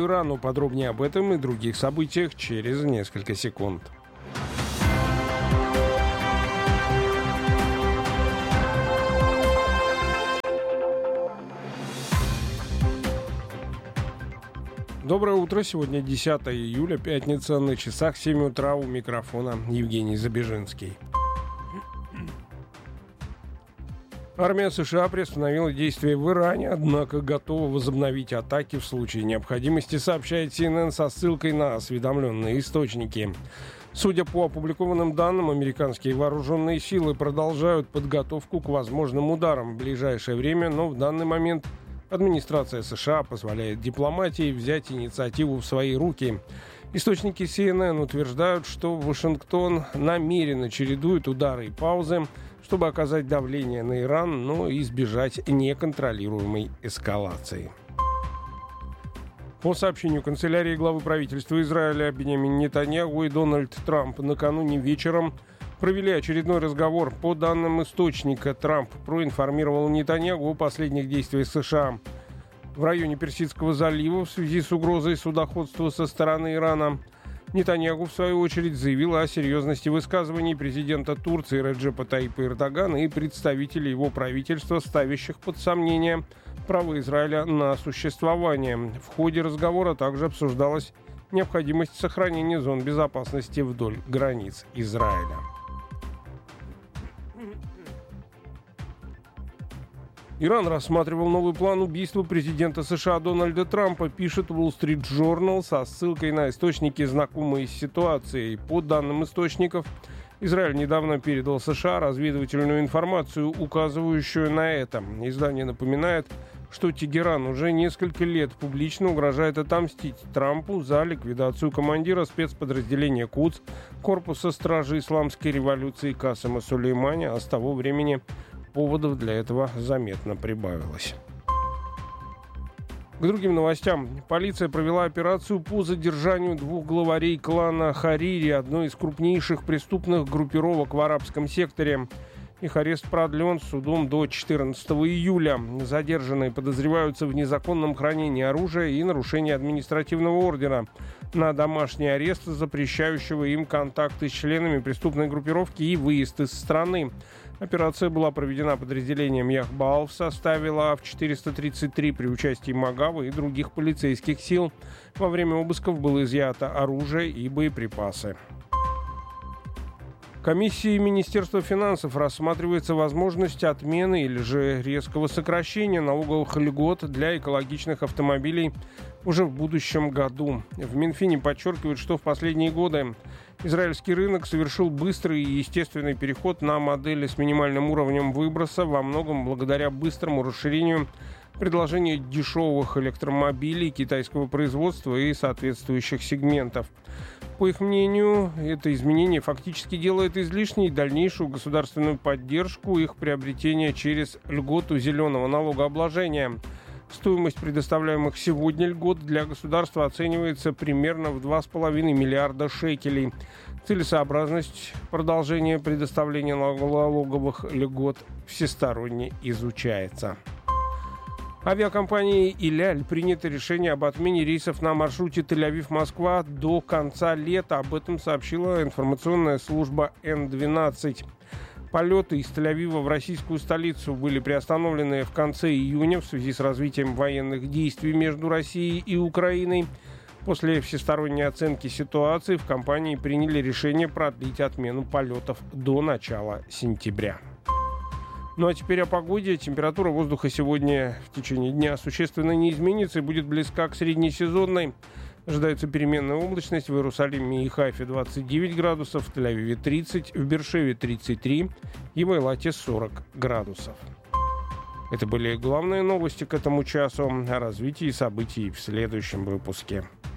Ирану. Подробнее об этом и других событиях через несколько секунд. Доброе утро. Сегодня 10 июля, пятница, на часах 7 утра. У микрофона Евгений Забежинский. Армия США приостановила действия в Иране, однако готова возобновить атаки в случае необходимости, сообщает CNN со ссылкой на осведомленные источники. Судя по опубликованным данным, американские вооруженные силы продолжают подготовку к возможным ударам в ближайшее время, но в данный момент администрация США позволяет дипломатии взять инициативу в свои руки. Источники CNN утверждают, что Вашингтон намеренно чередует удары и паузы, чтобы оказать давление на Иран, но избежать неконтролируемой эскалации. По сообщению канцелярии главы правительства Израиля Биньямин Нетаньяху и Дональд Трамп накануне вечером провели очередной разговор. По данным источника, Трамп проинформировал Нетаньяху о последних действиях США в районе Персидского залива в связи с угрозой судоходства со стороны Ирана. Нетаньяху, в свою очередь, заявил о серьезности высказываний президента Турции Реджепа Таипа Эрдогана и представителей его правительства, ставящих под сомнение право Израиля на существование. В ходе разговора также обсуждалась необходимость сохранения зон безопасности вдоль границ Израиля. Иран рассматривал новый план убийства президента США Дональда Трампа, пишет Wall Street Journal со ссылкой на источники, знакомые с ситуацией. По данным источников, Израиль недавно передал США разведывательную информацию, указывающую на это. Издание напоминает, что Тегеран уже несколько лет публично угрожает отомстить Трампу за ликвидацию командира спецподразделения Кудс корпуса стражи исламской революции Касема Сулеймани, а с того времени поводов для этого заметно прибавилось. К другим новостям. Полиция провела операцию по задержанию двух главарей клана Харири, одной из крупнейших преступных группировок в арабском секторе. Их арест продлен судом до 14 июля. Задержанные подозреваются в незаконном хранении оружия и нарушении административного ордера на домашний арест, запрещающего им контакты с членами преступной группировки и выезд из страны. Операция была проведена подразделением Яхбаал в составе ЛАВ-433 при участии Магавы и других полицейских сил. Во время обысков было изъято оружие и боеприпасы. Комиссией Министерства финансов рассматривается возможность отмены или же резкого сокращения налоговых льгот для экологичных автомобилей уже в будущем году. В Минфине подчеркивают, что в последние годы израильский рынок совершил быстрый и естественный переход на модели с минимальным уровнем выброса, во многом благодаря быстрому расширению предложения дешевых электромобилей китайского производства и соответствующих сегментов. По их мнению, это изменение фактически делает излишней дальнейшую государственную поддержку их приобретения через льготу зеленого налогообложения. Стоимость предоставляемых сегодня льгот для государства оценивается примерно в 2,5 миллиарда шекелей. Целесообразность продолжения предоставления налоговых льгот всесторонне изучается. Авиакомпанией «Иляль» принято решение об отмене рейсов на маршруте Тель-Авив-Москва до конца лета. Об этом сообщила информационная служба Н-12. Полеты из Тель-Авива в российскую столицу были приостановлены в конце июня в связи с развитием военных действий между Россией и Украиной. После всесторонней оценки ситуации в компании приняли решение продлить отмену полетов до начала сентября. Ну а теперь о погоде. Температура воздуха сегодня в течение дня существенно не изменится и будет близка к среднесезонной. Ожидается переменная облачность в Иерусалиме и Хайфе 29 градусов, в Тель-Авиве 30, в Бершеве 33 и в Эйлате 40 градусов. Это были главные новости к этому часу. О развитии событий в следующем выпуске.